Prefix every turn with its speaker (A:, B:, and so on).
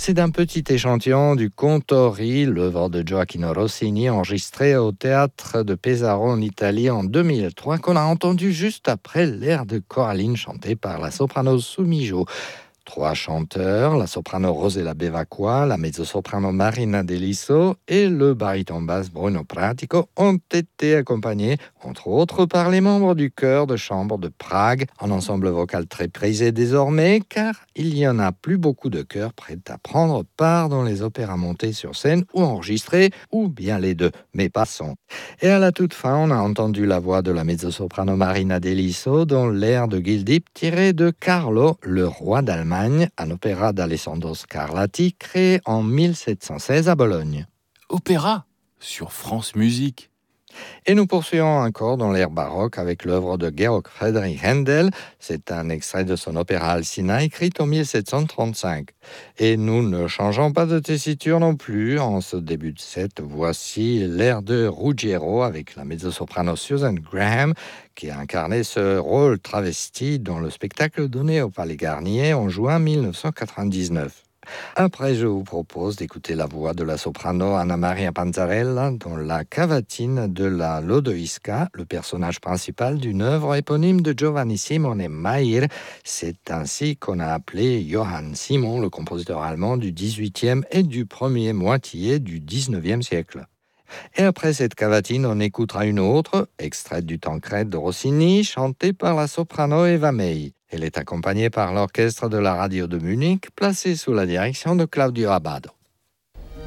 A: C'est d'un petit échantillon du Contori, l'œuvre de Gioacchino Rossini, enregistrée au théâtre de Pesaro en Italie en 2003, qu'on a entendu juste après l'air de Coraline chanté par la soprano Sumijo. 3 chanteurs, la soprano Rosella Bevacqua, la mezzo-soprano Marina Delisso et le baryton basse Bruno Pratico, ont été accompagnés, entre autres, par les membres du chœur de chambre de Prague, un ensemble vocal très prisé désormais, car il y en a plus beaucoup de chœurs prêts à prendre part dans les opéras montés sur scène ou enregistrés, ou bien les deux, mais passons. Et à la toute fin, on a entendu la voix de la mezzo-soprano Marina Delisso dans l'air de Gildip tiré de Carlo, le roi d'Allemagne, un opéra d'Alessandro Scarlatti créé en 1716 à Bologne.
B: Opéra sur France Musique.
A: Et nous poursuivons encore dans l'ère baroque avec l'œuvre de Georg Friedrich Händel. C'est un extrait de son opéra Alcina écrit en 1735. Et nous ne changeons pas de tessiture non plus. En ce début de set, voici l'air de Ruggiero avec la mezzo-soprano Susan Graham qui a incarné ce rôle travesti dans le spectacle donné au Palais Garnier en juin 1999. Après, je vous propose d'écouter la voix de la soprano Anna Maria Panzarella dans la cavatine de la Lodoïska, le personnage principal d'une œuvre éponyme de Giovanni Simone Mayr. C'est ainsi qu'on a appelé Johann Simon, le compositeur allemand du XVIIIe et du premier moitié du XIXe siècle. Et après cette cavatine, on écoutera une autre, extraite du Tancrède de Rossini, chantée par la soprano Eva May. Elle est accompagnée par l'orchestre de la radio de Munich, placé sous la direction de Claudio Abbado.